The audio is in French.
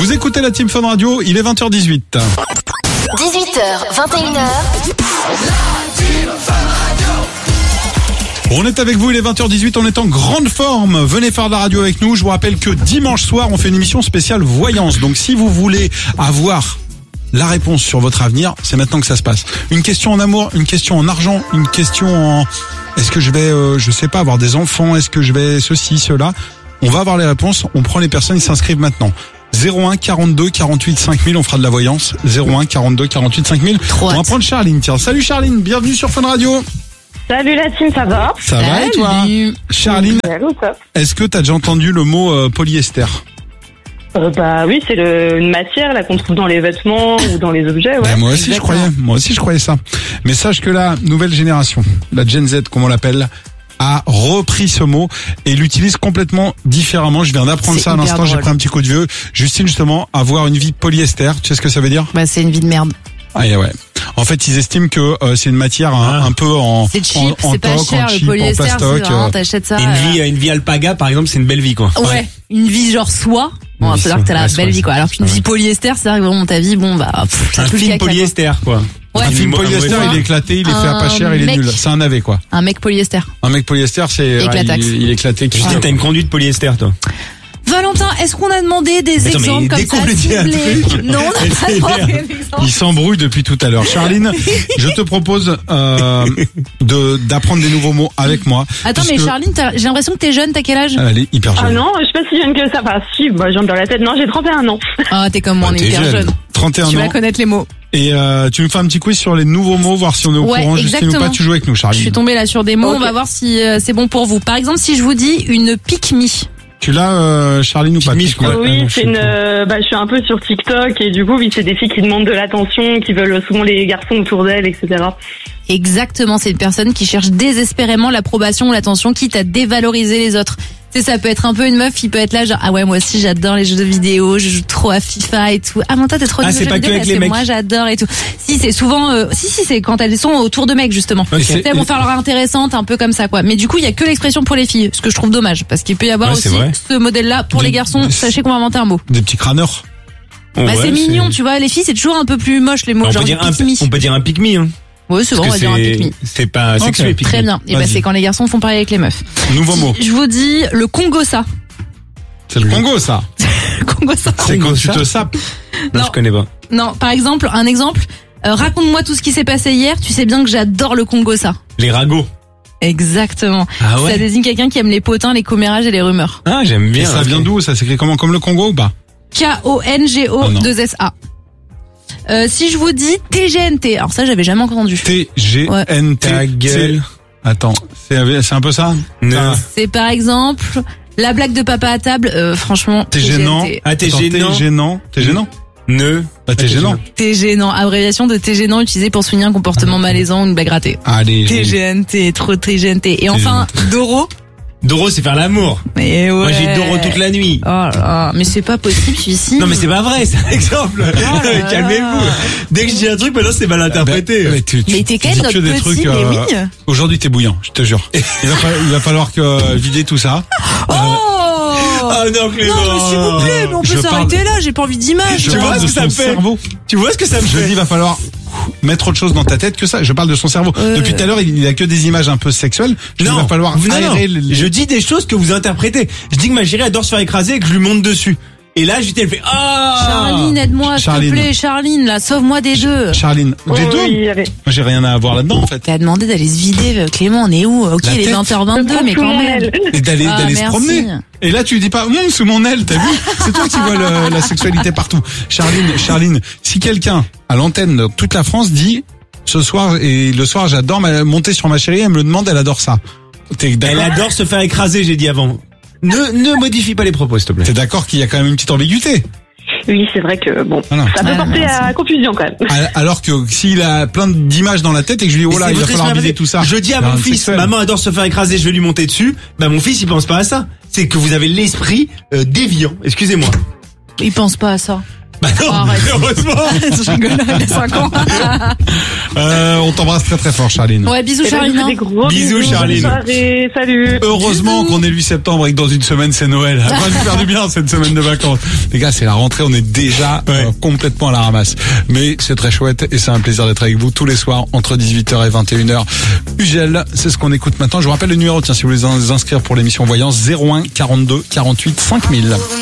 Vous écoutez la Team Fun Radio, il est 20h18. 18h, 21h. On est avec vous, il est 20h18, on est en grande forme. Venez faire de la radio avec nous. Je vous rappelle que dimanche soir, on fait une émission spéciale voyance. Donc si vous voulez avoir la réponse sur votre avenir, c'est maintenant que ça se passe. Une question en amour, une question en argent, une question en... Est-ce que je vais, je sais pas, avoir des enfants? Est-ce que je vais ceci, cela? On va avoir les réponses, on prend les personnes, ils s'inscrivent maintenant. 01 42 48 5000, on fera de la voyance. 01 42 48 5000. On va prendre Charline, tiens. Salut Charline, bienvenue sur Fun Radio. Salut la team, ça va? Ça va et toi? Charline, est-ce que t'as déjà entendu le mot polyester? Bah oui, c'est une matière là qu'on trouve dans les vêtements ou dans les objets. Ouais. Moi aussi je croyais ça. Mais sache que la nouvelle génération, la Gen Z comme on l'appelle, a repris ce mot et l'utilise complètement différemment. Je viens d'apprendre ça à l'instant, j'ai pris un petit coup de vieux. Justine, justement, avoir une vie polyester, tu sais ce que ça veut dire? Bah c'est une vie de merde. Ah ouais. En fait, ils estiment que c'est une matière un peu en c'est cheap, en c'est pas toc, cher en le cheap, polyester, en plastoc. T'achètes ça. Une vie alpaga par exemple, c'est une belle vie quoi. Ouais. Une vie genre soie. Bon, c'est-à-dire que t'as la belle vie quoi. Alors qu'une vie polyester, c'est-à-dire que vraiment ta vie, bon bah. Un film polyester quoi. Ouais. Un film polyester, il est éclaté, il est fait à pas cher, il est nul. C'est un navet quoi. Un mec polyester. Un mec polyester, c'est il est éclaté. Justine, t'as une conduite polyester toi. Valentin, est-ce qu'on a demandé des exemples comme ça ciblés? Non, on n'a pas demandé d'exemples. Il s'embrouille depuis tout à l'heure. Charline, je te propose d'apprendre des nouveaux mots avec moi. Attends, mais Charline, j'ai l'impression que t'es jeune, t'as quel âge? Elle est hyper jeune. Ah non, je suis pas si jeune que ça. Enfin, si, moi j'ai dans la tête. Non, j'ai 31 ans. Ah, t'es comme moi, on est hyper jeune. 31 ans. Tu vas connaître les mots. Et tu nous fais un petit quiz sur les nouveaux mots, voir si on est au courant, Justine ou pas. Tu joues avec nous, Charline. Je suis tombée là sur des mots, on va voir si c'est bon pour vous. Par exemple, si je vous dis une pique-me. Tu l'as, Charline, ou pas? Oui, c'est je suis un peu sur TikTok et du coup, oui, c'est des filles qui demandent de l'attention, qui veulent souvent les garçons autour d'elles, etc. Exactement, c'est une personne qui cherche désespérément l'approbation ou l'attention, quitte à dévaloriser les autres. Tu sais, ça peut être un peu une meuf, il peut être là genre, ah ouais, moi aussi j'adore les jeux de vidéo, je joue trop à FIFA et tout. Ah mon toi t'es trop c'est pas que avec les mecs. Moi j'adore et tout. Si, c'est souvent, c'est quand elles sont autour de mecs justement. Okay. Elles vont faire leur intéressante, un peu comme ça quoi. Mais du coup, il y a que l'expression pour les filles, ce que je trouve dommage, parce qu'il peut y avoir aussi ce modèle-là pour les garçons. Sachez qu'on va inventer un mot. Des petits crâneurs. C'est mignon, tu vois. Les filles, c'est toujours un peu plus moche les mots. On peut dire un pique-me, hein. Oui, c'est bon, on va dire un pique-me. C'est pas sexuel, pique-me. Très bien. Et c'est quand les garçons font pareil avec les meufs. Nouveau mot. Je vous dis le Congo-ça. C'est le Congo, ça. Congo-ça. C'est quand tu te sapes. Non, je connais pas. Non, par exemple, un exemple. Raconte-moi tout ce qui s'est passé hier. Tu sais bien que j'adore le Congo-ça. Les ragots. Exactement. Ah ouais. Ça désigne quelqu'un qui aime les potins, les commérages et les rumeurs. Ah, j'aime bien. Et ça vient d'où? Ça s'écrit comment? Comme le Congo ou pas? Kongo2SA. Si je vous dis TGNT, alors ça j'avais jamais entendu. TGNT. Ta gueule. Attends, c'est un peu ça? C'est par exemple la blague de papa à table, franchement. T'es gênant. Ah, t'es gênant. T'es gênant. T'es gênant. T'es gênant, abréviation de t'es gênant utilisé pour souligner un comportement malaisant ou une blague ratée. Allez. TGNT, trop TGNT. Et enfin, Doro. Doro, c'est faire l'amour. Mais ouais. Moi, j'ai Doro toute la nuit. Oh là, mais c'est pas possible, celui-ci. Non, mais c'est pas vrai, c'est un exemple. Calmez-vous. Dès que je dis un truc, maintenant, c'est mal interprété. Mais t'es quand même notre petit, mais oui. Aujourd'hui, t'es bouillant, je te jure. Il va falloir vider tout ça. Ah non, Clément. Non, mais s'il vous plaît, mais on peut s'arrêter là, j'ai pas envie d'image. Tu vois ce que ça me fait? Tu vois ce que ça me fait? Je dis, il va falloir mettre autre chose dans ta tête que ça. Je parle de son cerveau. Depuis tout à l'heure, il a que des images un peu sexuelles. Il va falloir aérer les... Je dis des choses que vous interprétez. Je dis que ma chérie adore se faire écraser et que je lui monte dessus. Et là, elle fait Charline, aide-moi, s'il te plaît, Charline, là, sauve-moi des deux. Charline, des deux? Moi, j'ai rien à avoir là-dedans, en fait. T'as demandé d'aller se vider, Clément, on est où? Ok, il est 20h22, mais quand même. Et d'aller se promener. Et là, tu lui dis pas, sous mon aile, t'as vu? C'est toi qui vois la sexualité partout. Charline, si quelqu'un, à l'antenne de toute la France, dit, ce soir, et le soir, j'adore monter sur ma chérie, elle me le demande, elle adore ça. Elle adore se faire écraser, j'ai dit avant. Ne modifie pas les propos, s'il te plaît. T'es d'accord qu'il y a quand même une petite ambiguïté? Oui, c'est vrai que ça peut porter à confusion quand même. Alors que s'il a plein d'images dans la tête et que je lui dis, il va falloir vider tout ça. Je dis à mon fils, maman adore se faire écraser, je vais lui monter dessus. Mon fils, il pense pas à ça. C'est que vous avez l'esprit déviant. Excusez-moi. Il pense pas à ça. Bah non, heureusement. Je rigole, il a 5 ans. On t'embrasse très très fort, Charline. Ouais, bisous, Charline. Bisous, Charline. Bonne soirée, salut. Heureusement qu'on est 8 septembre et que dans une semaine c'est Noël. Ça va nous faire du bien cette semaine de vacances. Les gars, c'est la rentrée, on est déjà complètement à la ramasse. Mais c'est très chouette et c'est un plaisir d'être avec vous tous les soirs entre 18h et 21h. Ugel, c'est ce qu'on écoute maintenant. Je vous rappelle le numéro, tiens, si vous voulez vous inscrire pour l'émission Voyance, 01 42 48 5000.